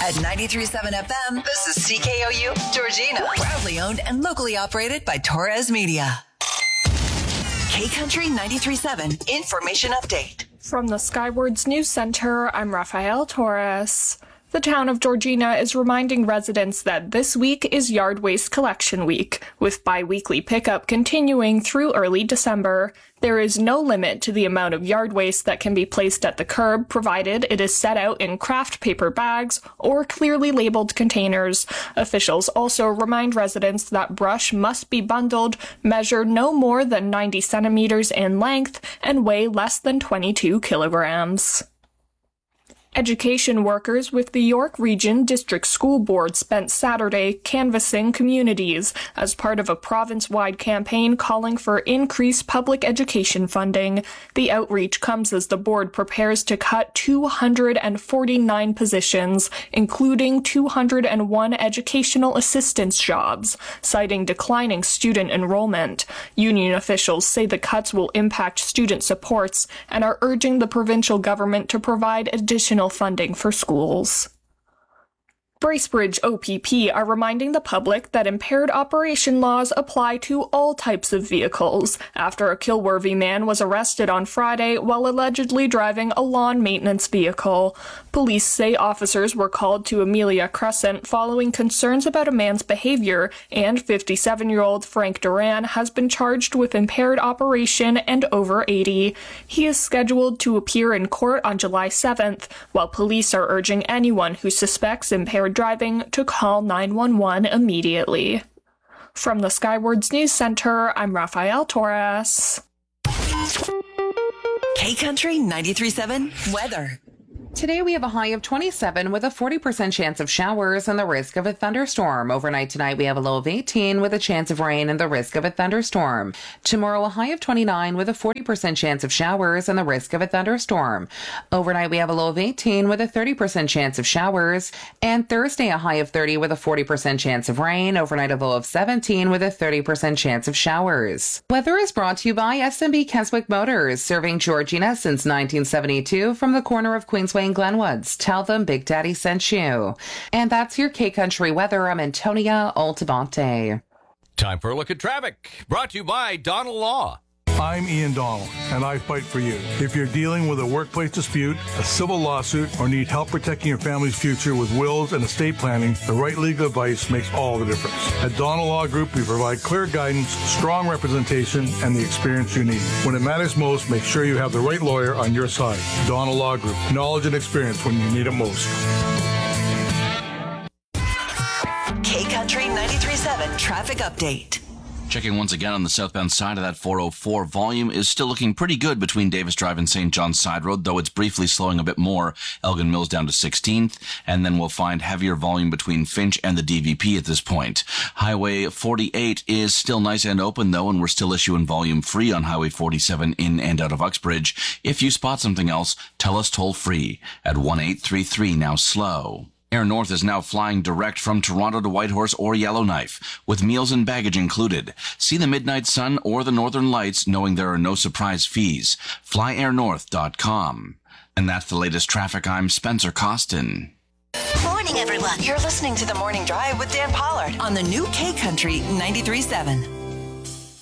At 93.7 FM, this is CKOU Georgina. Proudly owned and locally operated by Torres Media. K-Country 93.7 Information Update. From the Skywards News Center, I'm Rafael Torres. The town of Georgina is reminding residents that this week is Yard Waste Collection Week, with bi-weekly pickup continuing through early December. There is no limit to the amount of yard waste that can be placed at the curb, provided it is set out in craft paper bags or clearly labeled containers. Officials also remind residents that brush must be bundled, measure no more than 90 centimeters in length, and weigh less than 22 kilograms. Education workers with the York Region District School Board spent Saturday canvassing communities as part of a province-wide campaign calling for increased public education funding. The outreach comes as the board prepares to cut 249 positions, including 201 educational assistance jobs, citing declining student enrollment. Union officials say the cuts will impact student supports and are urging the provincial government to provide additional funding for schools. Bracebridge OPP are reminding the public that impaired operation laws apply to all types of vehicles after a Kilworthy man was arrested on Friday while allegedly driving a lawn maintenance vehicle. Police say officers were called to Amelia Crescent following concerns about a man's behavior, and 57-year-old Frank Duran has been charged with impaired operation and over 80. He is scheduled to appear in court on July 7th, while police are urging anyone who suspects impaired driving to call 911 immediately. From the Skywards News Center, I'm Rafael Torres. K-Country 93.7 Weather. Today we have a high of 27 with a 40% chance of showers and the risk of a thunderstorm. Overnight tonight we have a low of 18 with a chance of rain and the risk of a thunderstorm. Tomorrow a high of 29 with a 40% chance of showers and the risk of a thunderstorm. Overnight we have a low of 18 with a 30% chance of showers. And Thursday a high of 30 with a 40% chance of rain. Overnight a low of 17 with a 30% chance of showers. Weather is brought to you by SMB Keswick Motors, serving Georgina since 1972 from the corner of Queensway and Glenwoods. Tell them Big Daddy sent you. And that's your K-Country weather. I'm Antonia Altabante. Time for a look at traffic. Brought to you by Donald Law. I'm Ian Donald, and I fight for you. If you're dealing with a workplace dispute, a civil lawsuit, or need help protecting your family's future with wills and estate planning, the right legal advice makes all the difference. At Donald Law Group, we provide clear guidance, strong representation, and the experience you need. When it matters most, make sure you have the right lawyer on your side. Donald Law Group, knowledge and experience when you need it most. K-Country 93.7 Traffic Update. Checking once again on the southbound side of that 404, volume is still looking pretty good between Davis Drive and St. John's Side Road, though it's briefly slowing a bit more. Elgin Mills down to 16th, and then we'll find heavier volume between Finch and the DVP at this point. Highway 48 is still nice and open, though, and we're still issuing volume free on Highway 47 in and out of Uxbridge. If you spot something else, tell us toll free at 1-833 now slow. Air North is now flying direct from Toronto to Whitehorse or Yellowknife, with meals and baggage included. See the midnight sun or the northern lights, knowing there are no surprise fees. FlyAirNorth.com. And that's the latest traffic. I'm Spencer Costin. Morning, everyone. You're listening to The Morning Drive with Dan Pollard on the new K-Country 93.7.